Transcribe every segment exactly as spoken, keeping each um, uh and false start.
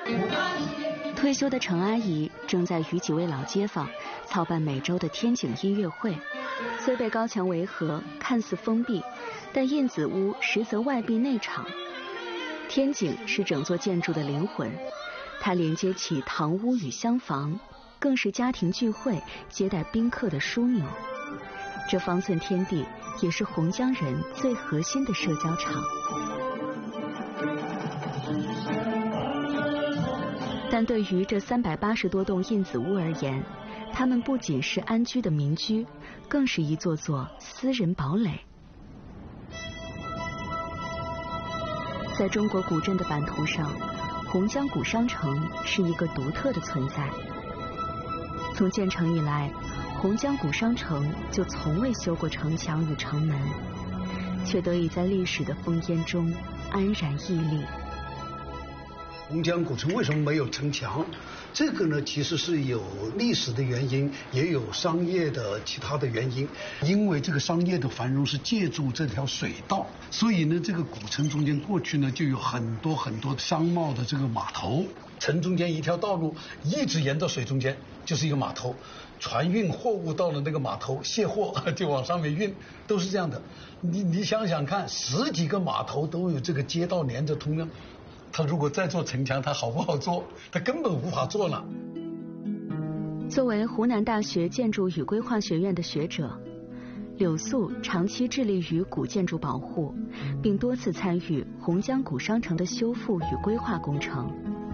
退休的程阿姨正在与几位老街坊操办每周的天井音乐会。虽被高墙围合，看似封闭，但印子屋实则外闭内敞。天井是整座建筑的灵魂，它连接起堂屋与厢房，更是家庭聚会、接待宾客的枢纽。这方寸天地也是洪江人最核心的社交场。但对于这三百八十多栋印子屋而言，它们不仅是安居的民居，更是一座座私人堡垒。在中国古镇的版图上，洪江古商城是一个独特的存在。从建成以来，洪江古商城就从未修过城墙与城门，却得以在历史的烽烟中安然屹立。 洪江古城为什么没有城墙？这个呢，其实是有历史的原因，也有商业的其他的原因。因为这个商业的繁荣是借助这条水道，所以呢，这个古城中间过去呢就有很多很多商贸的这个码头。城中间一条道路一直沿着水中间就是一个码头，船运货物到了那个码头卸货就往上面运，都是这样的。你你想想看，十几个码头都有这个街道连着通了。他如果再做城墙，他好不好做？他根本无法做了。 作为湖南大学建筑与规划学院的学者，柳素长期致力于古建筑保护，并多次参与洪江古商城的修复与规划工程。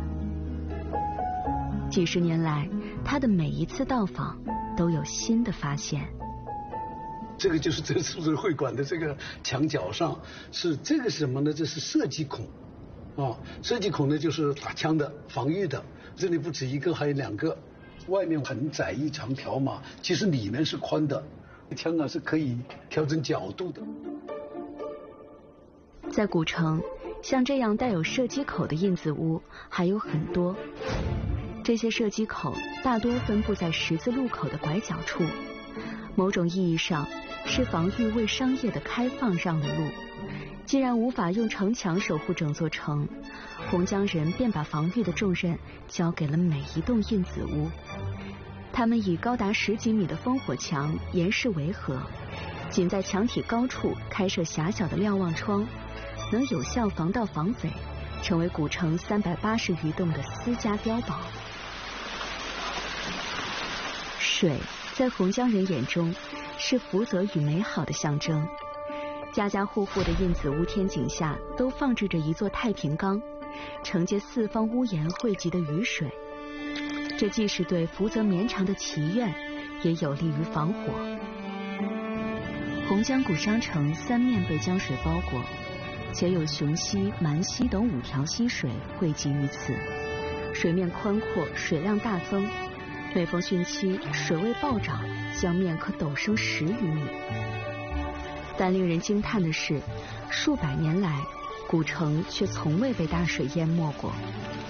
几十年来，他的每一次到访都有新的发现。 这个就是这次会馆的这个墙角上是这个是什么呢？这是射击孔。哦，射击孔呢就是打枪的、防御的，这里不止一个，还有两个。外面很窄一长条嘛，其实里面是宽的，枪啊是可以调整角度的。 在古城，像这样带有射击口的印子屋还有很多。这些射击口大多分布在十字路口的拐角处，某种意义上是防御为商业的开放让了路。既然无法用城墙守护整座城，洪江人便把防御的重任交给了每一栋印子屋。他们以高达十几米的烽火墙严实围合，仅在墙体高处开设狭小的瞭望窗，能有效防盗防匪，成为古城三百八十余栋的私家碉堡。水在洪江人眼中是福泽与美好的象征。家家户户的印子屋天井下都放置着一座太平缸，承接四方屋檐汇集的雨水。这既是对福泽绵长的祈愿，也有利于防火。洪江古商城三面被江水包裹，且有雄溪、蛮溪等五条溪水汇集于此，水面宽阔，水量大增。每逢汛期，水位暴涨，江面可陡升十余米。但令人惊叹的是，数百年来，古城却从未被大水淹没过。